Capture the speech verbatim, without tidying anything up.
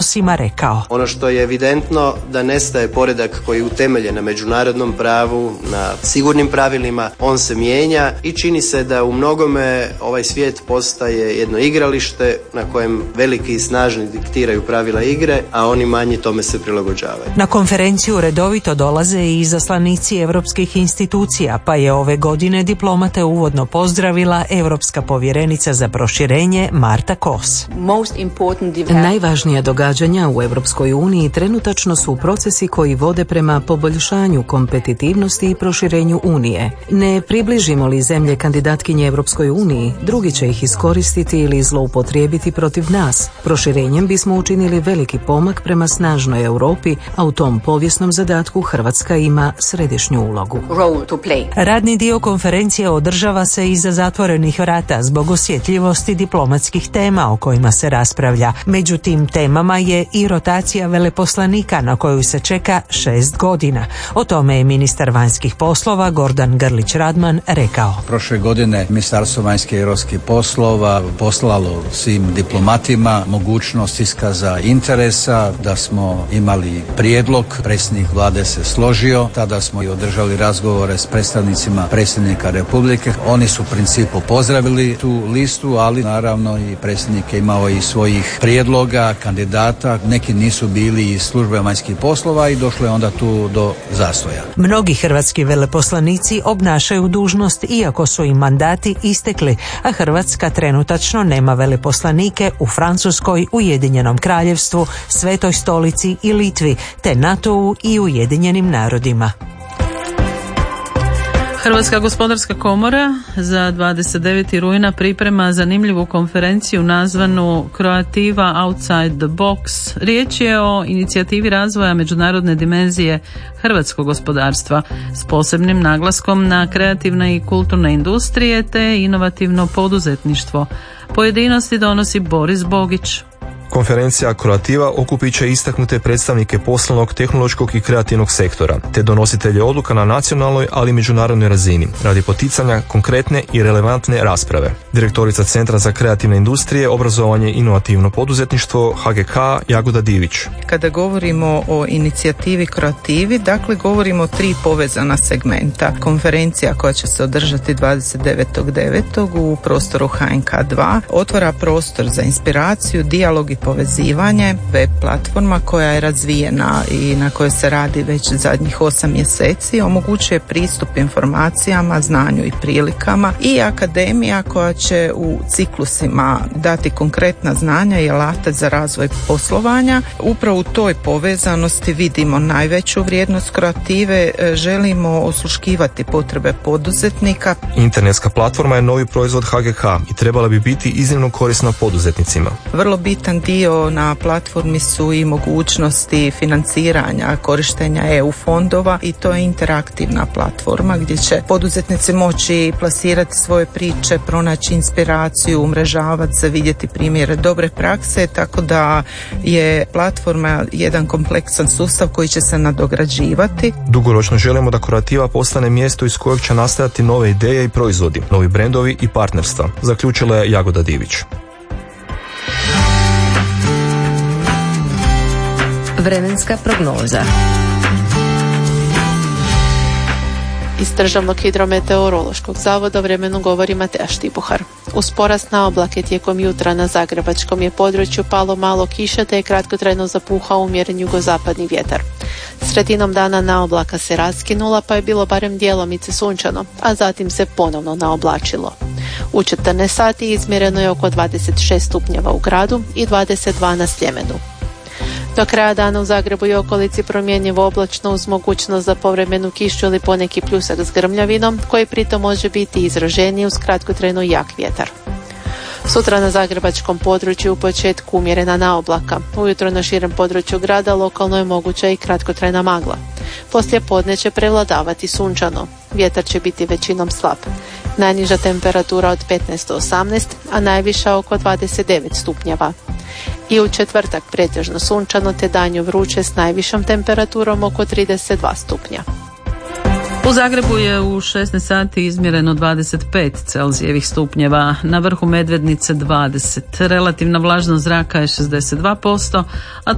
Sima rekao. Ono što je evidentno da nestaje poredak koji je utemeljen na međunarodnom pravu, na sigurnim pravilima, on se mijenja i čini se da u mnogome ovaj svijet postaje jedno igralište na kojem veliki i snažni diktiraju pravila igre, a oni manji tome se prilagođavaju. Na konferenciju redovito dolaze i izaslanici europskih institucija, pa je ove godine diplomate uvodno pozdravila europska povjerenica za proširenje Marta Kos. Najvažnija događanja u Europskoj uniji trenutačno su procesi koji vode prema poboljšanju kompetitivnosti i proširenju Unije. Ne približimo li zemlje kandidatkinje Europskoj uniji, drugi će ih iskoristiti ili zloupotrijebiti protiv nas. Proširenjem bismo učinili veliki pomak prema snažnoj Europi, a u tom povijesnom zadatku Hrvatska ima središnju ulogu. Radni dio konferencije održava se iza zatvorenih vrata zbog osjetljivosti diplomatskih tema o kojima se raspravlja. Među tim temama je i rotacija veleposlanika na koju se čeka šest godina. O tome je ministar vanjskih poslova Gordan Grlić Radman rekao. Prošle godine Ministarstvo vanjskih i europskih poslova poslalo svim diplomatima mogućnost iskaza interesa, da smo imali prijedlog, predsjednik vlade se složio, tada smo i održali razgovore s predstavnicima predsjednika Republike. Oni su u principu pozdravili tu listu, ali naravno i predsjednik je imao i svojih prijedloga, kandidata, neki nisu bili iz službe vanjskih poslova i došlo je onda tu do zastoja. Mnogi hrvatski veleposlanici obnašaju dužnost iako su im mandati istekli, a Hrvatska trenutačno nema veleposlanike u Francuskoj, Ujedinjenom Kraljevstvu, Svetoj Stolici i Litvi, te NATO-u i Ujedinjenim narodima. Hrvatska gospodarska komora za dvadeset deveti rujna priprema zanimljivu konferenciju nazvanu Croativa Outside the Box. Riječ je o inicijativi razvoja međunarodne dimenzije hrvatskog gospodarstva s posebnim naglaskom na kreativne i kulturne industrije te inovativno poduzetništvo. Pojedinosti donosi Boris Bogić. Konferencija Croativa okupit će istaknute predstavnike poslovnog, tehnološkog i kreativnog sektora, te donositelje odluka na nacionalnoj, ali i međunarodnoj razini, radi poticanja konkretne i relevantne rasprave. Direktorica Centra za kreativne industrije, obrazovanje i inovativno poduzetništvo H G K Jagoda Divić. Kada govorimo o inicijativi Croativi, dakle govorimo o tri povezana segmenta. Konferencija koja će se održati dvadeset devetog devetog u prostoru H N K dva otvara prostor za inspiraciju, dijalog i povezivanje, web platforma koja je razvijena i na kojoj se radi već zadnjih osam mjeseci, omogućuje pristup informacijama, znanju i prilikama, i akademija koja će u ciklusima dati konkretna znanja i alate za razvoj poslovanja. Upravo u toj povezanosti vidimo najveću vrijednost Croative, želimo osluškivati potrebe poduzetnika. Internetska platforma je novi proizvod H G K i trebala bi biti iznimno korisna poduzetnicima. Vrlo bitan dio na platformi su i mogućnosti financiranja, korištenja E U fondova, i to je interaktivna platforma gdje će poduzetnici moći plasirati svoje priče, pronaći inspiraciju, umrežavati se, vidjeti primjere dobre prakse, tako da je platforma jedan kompleksan sustav koji će se nadograđivati. Dugoročno želimo da Croativa postane mjesto iz kojeg će nastajati nove ideje i proizvodi, novi brendovi i partnerstva, zaključila je Jagoda Divić. Vremenska prognoza. Iz Državnog hidrometeorološkog zavoda vremenu govori Mateja Štibuhar. Uz porast na oblake tijekom jutra na zagrebačkom je području palo malo kiše te je kratkotrajno zapuhao umjeren jugozapadni vjetar. Sredinom dana na oblaka se raskinula pa je bilo barem djelomice sunčano, a zatim se ponovno naoblačilo. U četrnaest sati izmjereno je oko dvadeset šest stupnjeva u gradu i dvadeset dva na Sljemenu. Do kraja dana u Zagrebu i okolici promjenjivo oblačno uz mogućnost za povremenu kišu ili poneki pljusak s grmljavinom, koji pritom može biti izraženiji uz kratkotrajno jak vjetar. Sutra na zagrebačkom području u početku umjerena naoblaka. Ujutro na širem području grada lokalno je moguća i kratkotrajna magla. Poslije podne će prevladavati sunčano. Vjetar će biti većinom slab. Najniža temperatura od petnaest do osamnaest, a najviša oko dvadeset devet stupnjeva. I u četvrtak pretežno sunčano te danju vruće s najvišom temperaturom oko trideset dva stupnja. U Zagrebu je u šesnaest sati izmjereno dvadeset pet Celzijevih stupnjeva, na vrhu Medvednice dvadeset. Relativna vlažnost zraka je šezdeset dva posto, a